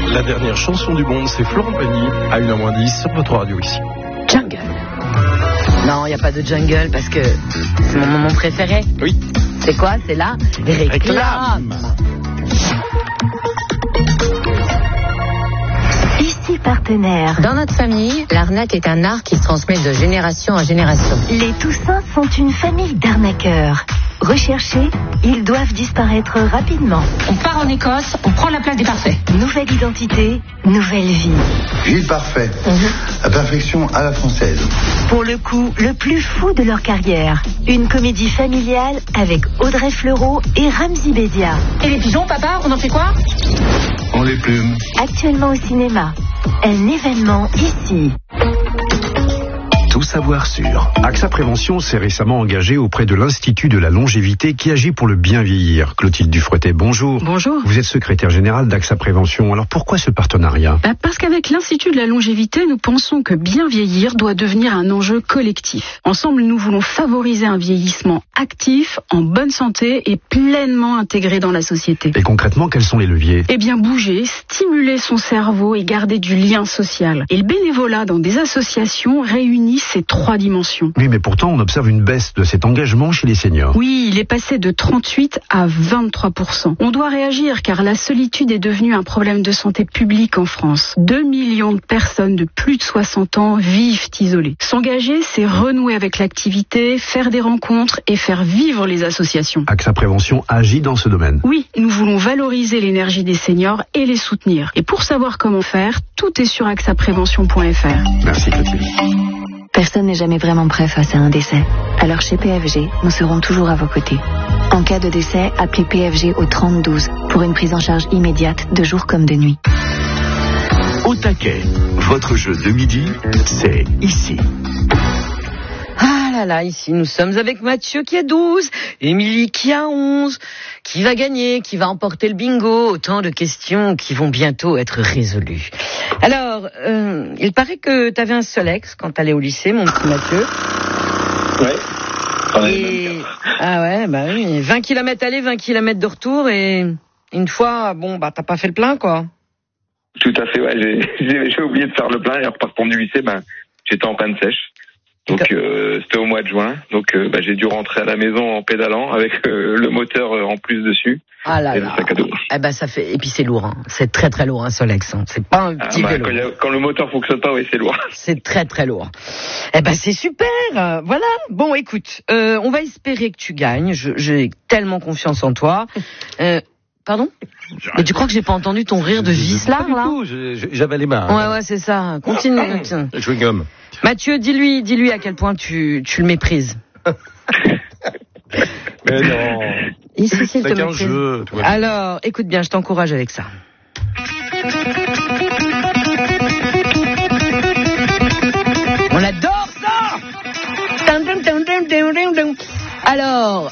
La dernière chanson du monde, c'est Florent Pagny, à 1h10 sur votre radio ici. Jungle. Non, il n'y a pas de jungle parce que c'est mon moment préféré. Oui. C'est quoi? C'est la réclame. Ici partenaire. Dans notre famille, l'arnaque est un art qui se transmet de génération en génération. Les Toussins sont une famille d'arnaqueurs. Recherchés, ils doivent disparaître rapidement. On part en Écosse, on prend la place des parfaits. Nouvelle identité, nouvelle vie. Gilles Parfait, la perfection à la française. Pour le coup, le plus fou de leur carrière. Une comédie familiale avec Audrey Fleurot et Ramzy Bédia. Et les pigeons, papa, on en fait quoi? On les plume. Actuellement au cinéma. Un événement ici. Tout savoir sur. AXA Prévention s'est récemment engagé auprès de l'Institut de la longévité qui agit pour le bien vieillir. Clotilde Dufretet, bonjour. Bonjour. Vous êtes secrétaire générale d'AXA Prévention. Alors pourquoi ce partenariat? Parce qu'avec l'Institut de la longévité, nous pensons que bien vieillir doit devenir un enjeu collectif. Ensemble, nous voulons favoriser un vieillissement actif, en bonne santé et pleinement intégré dans la société. Et concrètement, quels sont les leviers? Eh bien, bouger, stimuler son cerveau et garder du lien social. Et le bénévolat dans des associations réunit ces trois dimensions. Oui, mais pourtant, on observe une baisse de cet engagement chez les seniors. Oui, il est passé de 38 à 23%. On doit réagir car la solitude est devenue un problème de santé publique en France. 2 millions de personnes de plus de 60 ans vivent isolées. S'engager, c'est renouer avec l'activité, faire des rencontres et faire vivre les associations. AXA Prévention agit dans ce domaine. Oui, nous voulons valoriser l'énergie des seniors et les soutenir. Et pour savoir comment faire, tout est sur axaprévention.fr. Merci Clotilde. Personne n'est jamais vraiment prêt face à un décès. Alors chez PFG, nous serons toujours à vos côtés. En cas de décès, appelez PFG au 3012 pour une prise en charge immédiate de jour comme de nuit. Au taquet, votre jeu de midi, c'est ici. Ah là là, ici nous sommes avec Mathieu qui a 12, Émilie qui a 11, qui va gagner, qui va emporter le bingo, autant de questions qui vont bientôt être résolues. Alors, il paraît que tu avais un seul ex quand t'allais au lycée, mon petit Mathieu. Ouais. Et... Ah ouais, bah oui, 20 km aller, 20 km de retour et une fois, bon, bah t'as pas fait le plein quoi. Tout à fait, ouais, j'ai oublié de faire le plein et en repartant du lycée, j'étais en panne sèche. Donc c'était au mois de juin, donc j'ai dû rentrer à la maison en pédalant avec le moteur en plus dessus. Ah là et le sac à dos. Eh ben ça fait, et puis c'est lourd, hein. C'est très très lourd un Solex, hein. C'est pas un petit vélo. Quand le moteur fonctionne pas, oui c'est lourd. C'est très très lourd. Eh ben c'est super, voilà. Bon écoute, on va espérer que tu gagnes. J'ai tellement confiance en toi. Pardon? Mais tu crois que j'ai pas entendu ton rire de vicelard là? J'avais les mains. Ouais, c'est ça. Continue. Chewing-gum. Mathieu, dis-lui à quel point tu le méprises. Mais non. Ici, s'il te C'est qu'un méprise. jeu. Alors, écoute bien, je t'encourage avec ça. On adore ça! Alors,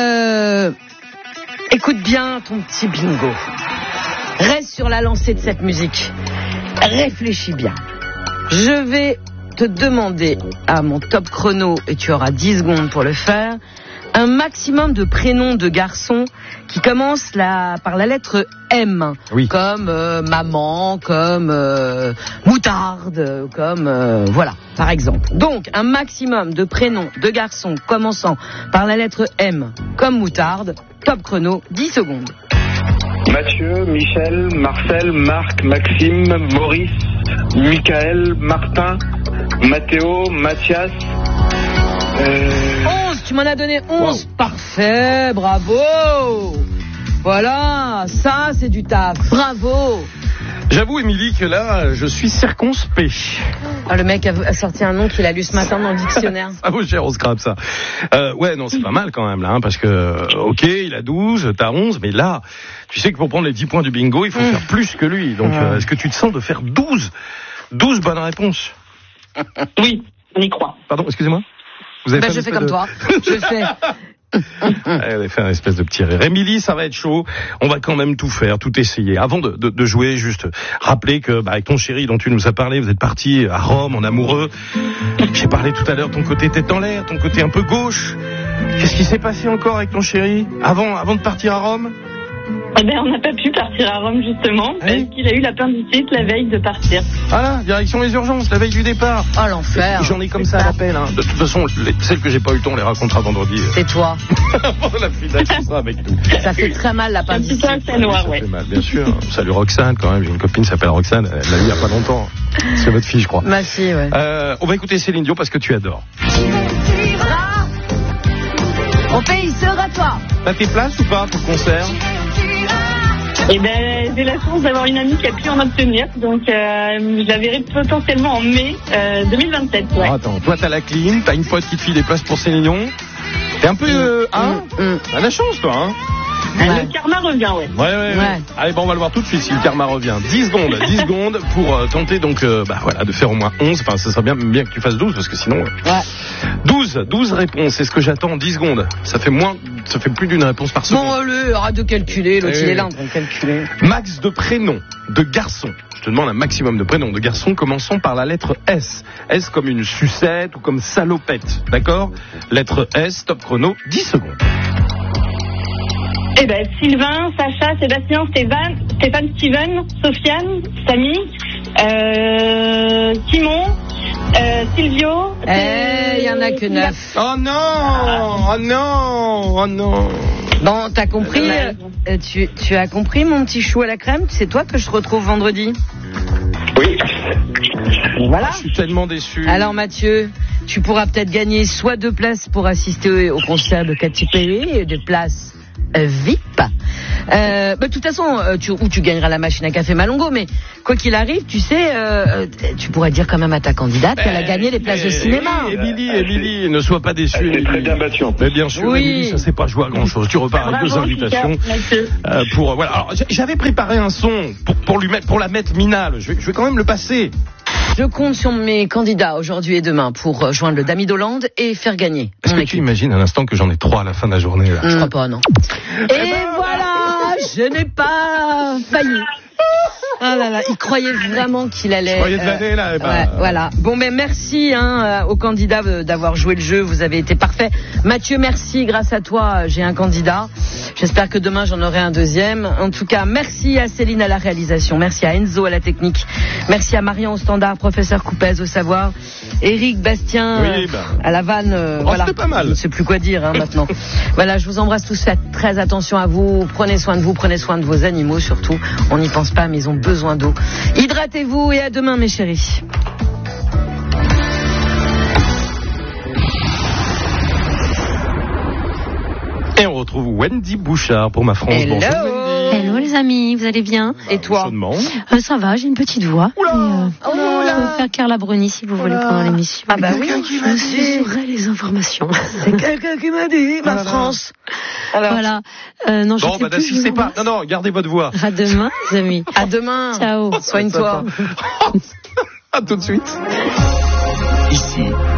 écoute bien ton petit bingo. Reste sur la lancée de cette musique. Réfléchis bien. Je vais te demander à mon top chrono, et tu auras 10 secondes pour le faire, un maximum de prénoms de garçons qui commencent par la lettre M. Oui. Comme maman, comme moutarde, comme voilà, par exemple. Donc, un maximum de prénoms de garçons commençant par la lettre M, comme moutarde. Top chrono, 10 secondes. Mathieu, Michel, Marcel, Marc, Maxime, Maurice, Michael, Martin, Mathéo, Mathias. 11, tu m'en as donné 11. Wow. Parfait, bravo. Voilà, ça c'est du taf. Bravo. J'avoue, Émilie, que là, je suis circonspect. Ah, le mec a sorti un nom qu'il a lu ce matin dans le dictionnaire. Ça vaut cher au scrap, ça. Ouais, non, c'est pas mal quand même, là, hein, parce que, ok, il a 12, t'as 11, mais là, tu sais que pour prendre les 10 points du bingo, il faut faire plus que lui. Donc, est-ce que tu te sens de faire 12 bonnes réponses? Oui, on y croit. Pardon, excusez-moi? Vous avez je fais comme toi. Je fais... Elle a fait un espèce de petit rire. Émilie, ça va être chaud. On va quand même tout faire, tout essayer. Avant de jouer, juste rappeler que avec ton chéri dont tu nous as parlé, vous êtes partis à Rome en amoureux. J'ai parlé tout à l'heure de ton côté tête en l'air, ton côté un peu gauche. Qu'est-ce qui s'est passé encore avec ton chéri avant de partir à Rome? Eh ben, on n'a pas pu partir à Rome, justement, parce qu'il a eu l'appendicite la veille de partir. Voilà, direction les urgences, la veille du départ. Oh, l'enfer. J'en ai comme ça à l'appel. Hein. De toute façon, celles que j'ai pas eu le temps, on les racontera vendredi. C'est toi. La finale, c'est ça avec nous. Ça fait très mal l'appendicite. Un petit peu noir, ouais. Ça fait mal, bien sûr. Salut Roxane, quand même. J'ai une copine qui s'appelle Roxane. Elle l'a eu il y a pas longtemps. C'est votre fille, je crois. Ma fille, ouais. On va écouter Céline Dion parce que tu adores. Mon pays sera toi. T'as tes places ou pas pour le concert? Eh ben, j'ai la chance d'avoir une amie qui a pu en obtenir, donc je la verrai potentiellement en mai 2027. Ouais. Attends, toi t'as la clim, t'as une pote qui te file des places pour Céline Dion. T'es un peu, t'as la chance, toi, hein. Le karma revient, ouais. Ouais. Allez, bon, on va le voir tout de suite si le karma revient. 10 secondes pour tenter donc, de faire au moins 11. Enfin, ça serait bien que tu fasses 12 parce que sinon. Ouais. 12 réponses, c'est ce que j'attends en 10 secondes. Ça fait plus d'une réponse par seconde. Bon, allez, arrête de calculer, l'autre il est là en train de calculer. Max de prénoms de garçons. Je te demande un maximum de prénoms de garçons commençant par la lettre S. S comme une sucette ou comme salopette, d'accord? Lettre S, top chrono, 10 secondes. Eh ben, Sylvain, Sacha, Sébastien, Stéphane, Steven, Sofiane, Samy, Simon, Silvio. Il y en a que 9. Oh non. Bon, t'as compris, tu as compris mon petit chou à la crème? C'est toi que je retrouve vendredi? Oui. Voilà. Je suis tellement déçu. Alors Mathieu, tu pourras peut-être gagner soit 2 places pour assister au concert de Katy Perry et 2 places VIP. De toute façon, tu gagneras la machine à café Malongo, mais quoi qu'il arrive, tu sais, tu pourrais dire quand même à ta candidate qu'elle a gagné les places de cinéma. Émilie, ne sois pas déçue. Elle est très bien battue. Mais bien sûr, oui. Émilie, ça s'est pas joué à grand chose. Tu repars avec 2 invitations. Voilà. Alors, j'avais préparé un son pour la mettre minale. Je vais quand même le passer. Je compte sur mes candidats aujourd'hui et demain pour joindre le Dami d'Hollande et faire gagner. Est-ce que tu imagines un instant que j'en ai 3 à la fin de la journée là? Je crois pas, non. Et voilà, je n'ai pas failli. Ah là là, il croyait vraiment qu'il allait. Je croyais de l'année là. Ouais, voilà. Bon, mais merci aux candidats d'avoir joué le jeu. Vous avez été parfaits. Mathieu, merci. Grâce à toi, j'ai un candidat. J'espère que demain j'en aurai un deuxième. En tout cas, merci à Céline à la réalisation. Merci à Enzo à la technique. Merci à Marion au standard, professeur Coupez au savoir. Eric Bastien à la vanne. Voilà. C'était pas mal. Je ne sais plus quoi dire maintenant. Voilà, je vous embrasse tous. Faites très attention à vous. Prenez soin de vous. Prenez soin de vos animaux surtout. On n'y pense pas, mais ils ont besoin d'eau. Hydratez-vous et à demain mes chéris. Et on retrouve Wendy Bouchard pour Ma France. Hello. Hello les amis, vous allez bien? Et toi? Ça va, j'ai une petite voix. Je peux faire Carla Bruni si vous voulez pendant l'émission. Ah bah oui, je suivrai les informations. C'est quelqu'un qui m'a dit Ma France. Alors. Voilà. Non, je sais plus. Si c'est pas. Non, gardez votre voix. À demain, les amis. À demain. Ciao. Soigne-toi. À tout de suite. Ici.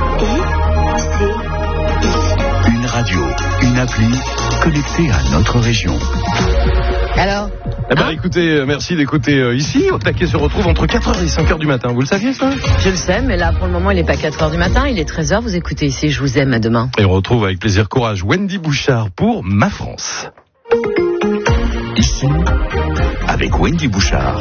Une radio, une appli connectée à notre région. Alors écoutez, merci d'écouter ici. Au taquet se retrouve entre 4h et 5h du matin. Vous le saviez ça? Je le sais, mais là pour le moment il n'est pas 4h du matin, il est 13h. Vous écoutez ici, je vous aime, à demain. Et on retrouve avec plaisir, courage, Wendy Bouchard pour Ma France. Ici, avec Wendy Bouchard.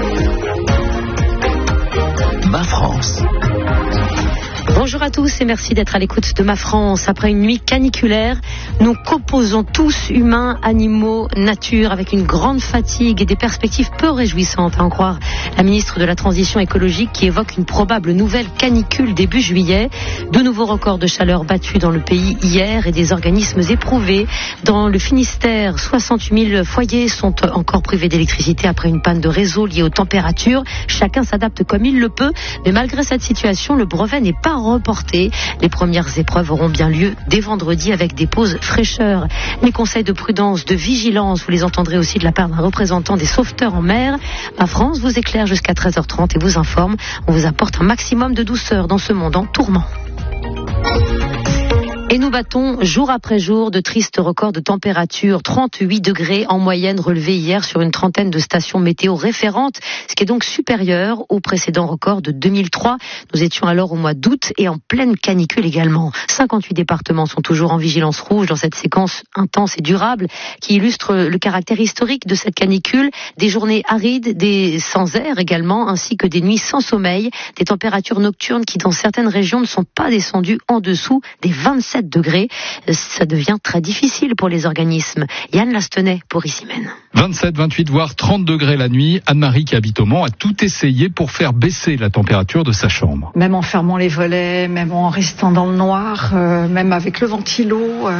Ma France. Bonjour à tous et merci d'être à l'écoute de Ma France. Après une nuit caniculaire, nous composons tous, humains, animaux, nature, avec une grande fatigue et des perspectives peu réjouissantes, à en croire la ministre de la Transition écologique qui évoque une probable nouvelle canicule début juillet. De nouveaux records de chaleur battus dans le pays hier et des organismes éprouvés. Dans le Finistère, 68 000 foyers sont encore privés d'électricité après une panne de réseau liée aux températures. Chacun s'adapte comme il le peut, mais malgré cette situation, le brevet n'est pas reporté. Les premières épreuves auront bien lieu dès vendredi avec des pauses fraîcheur. Les conseils de prudence, de vigilance, vous les entendrez aussi de la part d'un représentant des sauveteurs en mer. Ma France vous éclaire jusqu'à 13h30 et vous informe. On vous apporte un maximum de douceur dans ce monde en tourment. Et nous nous battons jour après jour de tristes records de température. 38 degrés en moyenne relevés hier sur une trentaine de stations météo référentes, ce qui est donc supérieur au précédent record de 2003. Nous étions alors au mois d'août et en pleine canicule également. 58 départements sont toujours en vigilance rouge dans cette séquence intense et durable qui illustre le caractère historique de cette canicule. Des journées arides, des sans air également, ainsi que des nuits sans sommeil, des températures nocturnes qui dans certaines régions ne sont pas descendues en dessous des 27 degrés. Ça devient très difficile pour les organismes. Yann Lastenay pour Ici Même. 27, 28, voire 30 degrés la nuit. Anne-Marie qui habite au Mans a tout essayé pour faire baisser la température de sa chambre. Même en fermant les volets, même en restant dans le noir, même avec le ventilo,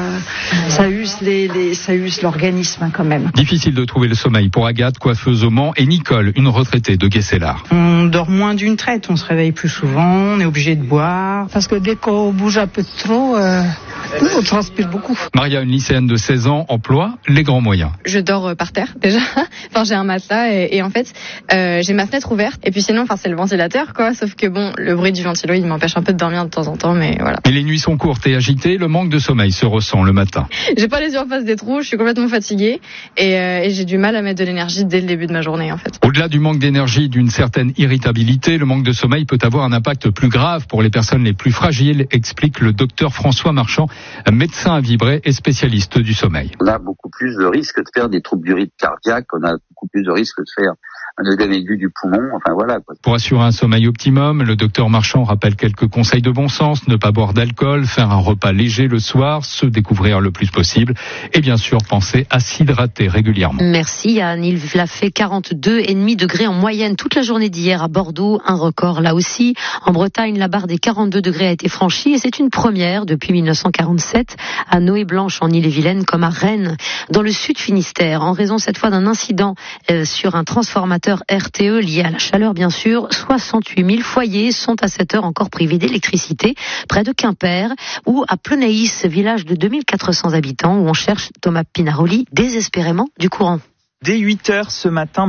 ça use l'organisme quand même. Difficile de trouver le sommeil pour Agathe, coiffeuse au Mans, et Nicole, une retraitée de Guesselard. On dort moins d'une traite, on se réveille plus souvent, on est obligé de boire. Parce que dès qu'on bouge un peu trop, on transpire beaucoup. Maria, une lycéenne de 16 ans, emploie les grands moyens. Je dors par terre déjà. Enfin, j'ai un matelas et en fait, j'ai ma fenêtre ouverte. Et puis sinon, c'est le ventilateur, quoi. Sauf que bon, le bruit du ventilo, il m'empêche un peu de dormir de temps en temps, mais voilà. Et les nuits sont courtes et agitées, le manque de sommeil se ressent le matin. J'ai pas les yeux en face des trous, je suis complètement fatiguée et j'ai du mal à mettre de l'énergie dès le début de ma journée, en fait. Au-delà du manque d'énergie et d'une certaine irritabilité, le manque de sommeil peut avoir un impact plus grave pour les personnes les plus fragiles, explique le docteur François Marchand, médecin à Vibray et spécialiste du sommeil. On a beaucoup plus de risques de faire des troubles du rythme cardiaque, on a beaucoup plus de risques de faire un œdème aigu du poumon, enfin voilà, quoi. Pour assurer un sommeil optimum, le docteur Marchand rappelle quelques conseils de bon sens: ne pas boire d'alcool, faire un repas léger le soir, se découvrir le plus possible et bien sûr penser à s'hydrater régulièrement. Merci Yann, il a fait 42,5 degrés en moyenne toute la journée d'hier à Bordeaux, un record là aussi. En Bretagne, la barre des 42 degrés a été franchie et c'est une première depuis 1947 à Noé-Blanche en Ille-et-Vilaine comme à Rennes. Dans le sud Finistère, en raison cette fois d'un incident sur un transformateur RTE lié à la chaleur bien sûr, 68 000 foyers sont à cette heure encore privés d'électricité près de Quimper ou à Plonaïs, village de 2400 habitants où on cherche, Thomas Pinaroli, désespérément du courant. Dès 8h ce matin,